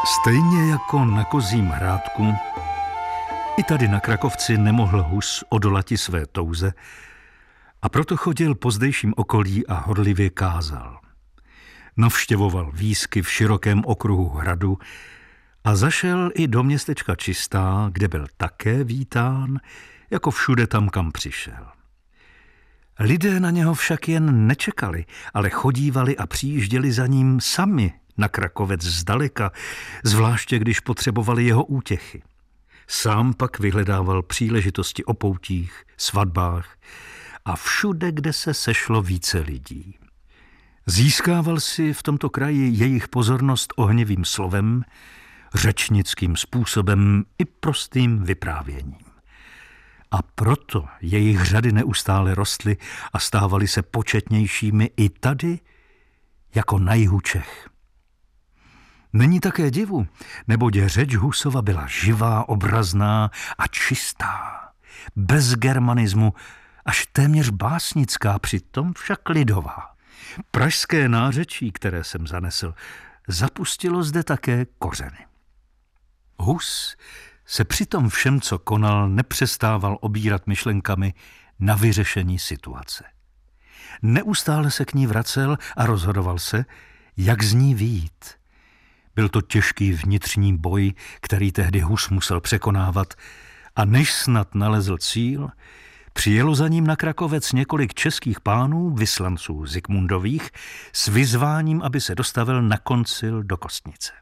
Stejně jako na Kozím Hrádku, i tady na Krakovci nemohl Hus odolati své touze a proto chodil po zdejším okolí a horlivě kázal. Navštěvoval výsky v širokém okruhu hradu a zašel i do městečka Čistá, kde byl také vítán, jako všude tam, kam přišel. Lidé na něho však jen nečekali, ale chodívali a přijížděli za ním sami na Krakovec zdaleka, zvláště když potřebovali jeho útěchy. Sám pak vyhledával příležitosti o poutích, svatbách a všude, kde se sešlo více lidí. Získával si v tomto kraji jejich pozornost ohnivým slovem, řečnickým způsobem i prostým vyprávěním. A proto jejich řady neustále rostly a stávaly se početnějšími i tady, jako na jihu Čech. Není také divu, neboť řeč Husova byla živá, obrazná a čistá, bez germanismu, až téměř básnická, přitom však lidová. Pražské nářečí, které jsem zanesl, zapustilo zde také kořeny. Hus se při tom všem, co konal, nepřestával obírat myšlenkami na vyřešení situace. Neustále se k ní vracel a rozhodoval se, jak z ní vyjít. Byl to těžký vnitřní boj, který tehdy Hus musel překonávat, a než snad nalezl cíl, přijelo za ním na Krakovec několik českých pánů, vyslanců Zikmundových, s vyzváním, aby se dostavil na koncil do Kostnice.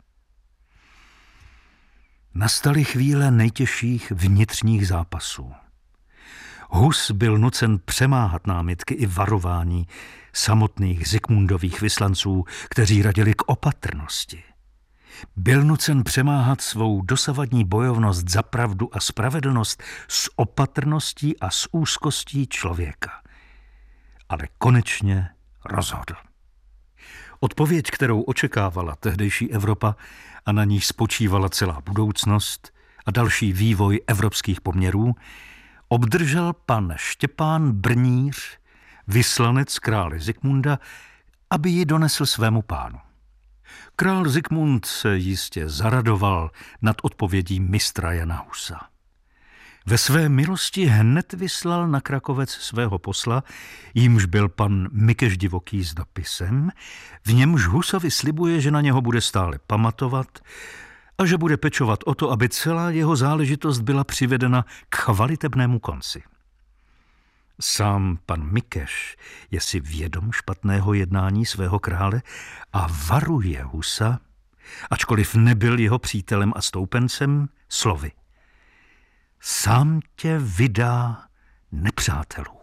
Nastaly chvíle nejtěžších vnitřních zápasů. Hus byl nucen přemáhat námitky i varování samotných Zikmundových vyslanců, kteří radili k opatrnosti. Byl nucen přemáhat svou dosavadní bojovnost za pravdu a spravedlnost s opatrností a s úzkostí člověka. Ale konečně rozhodl. Odpověď, kterou očekávala tehdejší Evropa a na níž spočívala celá budoucnost a další vývoj evropských poměrů, obdržel pan Štěpán Brníř, vyslanec krále Zikmunda, aby ji donesl svému pánu. Král Zikmund se jistě zaradoval nad odpovědí mistra Jana Husa. Ve své milosti hned vyslal na Krakovec svého posla, jímž byl pan Mikeš Divoký s dopisem, v němž Husovi slibuje, že na něho bude stále pamatovat a že bude pečovat o to, aby celá jeho záležitost byla přivedena k chvalitebnému konci. Sám pan Mikeš je si vědom špatného jednání svého krále a varuje Husa, ačkoliv nebyl jeho přítelem a stoupencem, slovy: sám tě vydá nepřátelů.